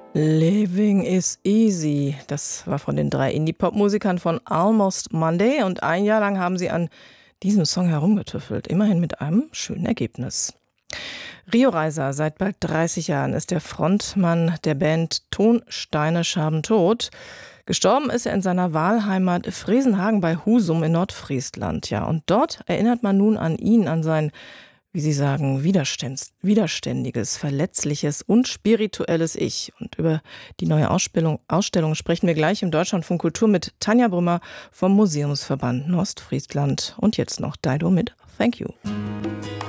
Living is easy. Das war von den 3 Indie-Pop-Musikern von Almost Monday und ein Jahr lang haben sie an diesem Song herumgetüffelt, immerhin mit einem schönen Ergebnis. Rio Reiser, seit bald 30 Jahren ist der Frontmann der Band Tonsteine Schaben tot. Gestorben ist er in seiner Wahlheimat Fresenhagen bei Husum in Nordfriesland. Ja, und dort erinnert man nun an ihn, an sein, wie Sie sagen, widerständiges, verletzliches und spirituelles Ich. Und über die neue Ausstellung sprechen wir gleich im Deutschlandfunk Kultur mit Tanja Brümmer vom Museumsverband Nordfriesland. Und jetzt noch Dido mit Thank You.